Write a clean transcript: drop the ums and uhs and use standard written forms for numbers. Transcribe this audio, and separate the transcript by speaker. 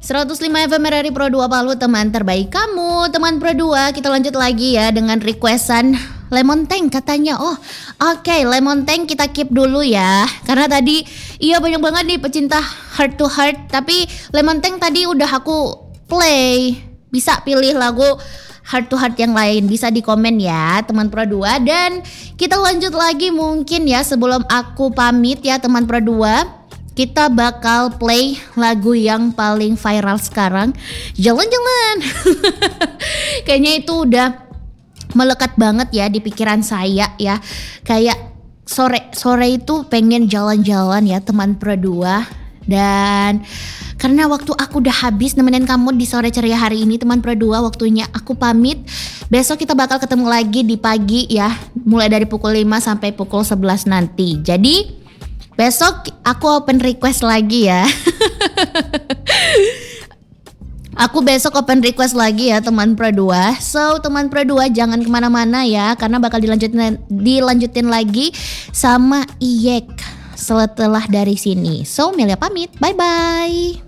Speaker 1: 105 FM RRI Pro 2 Palu, teman terbaik kamu. Teman Pro 2, kita lanjut lagi ya dengan requestan lemon tank katanya. Oh oke, lemon tank kita keep dulu ya. Karena tadi iya banyak banget nih pecinta heart to heart. Tapi lemon tank tadi udah aku play. Bisa pilih lagu heart to heart yang lain, bisa di komen ya teman Pro 2. Dan kita lanjut lagi mungkin ya, sebelum aku pamit ya teman Pro 2, kita bakal play lagu yang paling viral sekarang, Jalan-Jalan. Kayaknya itu udah melekat banget ya di pikiran saya ya. Kayak sore itu pengen jalan-jalan ya teman Pro 2. Dan karena waktu aku udah habis nemenin kamu di sore ceria hari ini teman Pro 2, waktunya aku pamit. Besok kita bakal ketemu lagi di pagi ya, mulai dari pukul 5 sampai pukul 11 nanti. Jadi besok aku open request lagi ya. Aku besok open request lagi ya teman Pro 2. So teman Pro 2 jangan kemana-mana ya, karena bakal dilanjutin lagi sama Iyek setelah dari sini. So Melia pamit, bye bye.